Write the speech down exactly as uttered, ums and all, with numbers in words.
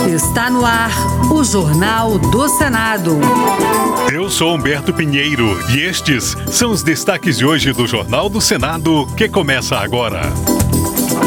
Está no ar o Jornal do Senado. Eu sou Humberto Pinheiro e estes são os destaques de hoje do Jornal do Senado, que começa agora.